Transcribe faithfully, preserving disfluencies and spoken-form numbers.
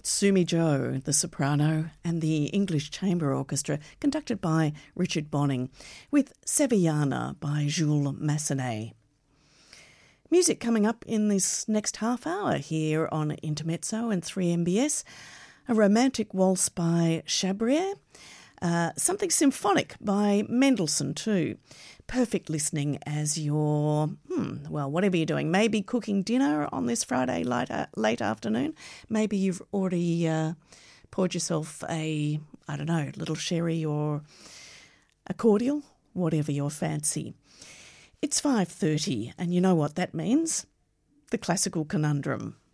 Sumi Joe, the soprano, and the English Chamber Orchestra, conducted by Richard Bonning, with Sevillana by Jules Massenet. Music coming up in this next half hour here on Intermezzo and three M B S. A romantic waltz by Chabrier, uh, something symphonic by Mendelssohn too. Perfect listening as you're, hmm, well, whatever you're doing, maybe cooking dinner on this Friday late, uh, late afternoon. Maybe you've already uh, poured yourself a, I don't know, little sherry or a cordial, whatever your fancy. It's five thirty, and you know what that means? The classical conundrum.